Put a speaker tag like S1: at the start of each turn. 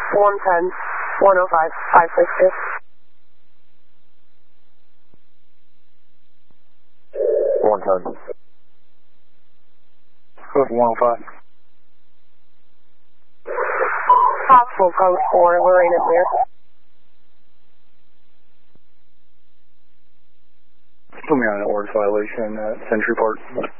S1: 110, 105, 562.
S2: 110.
S3: Code 105.
S1: Possible code 4, Lorena clear.
S3: Put me on an orders violation at Century Park.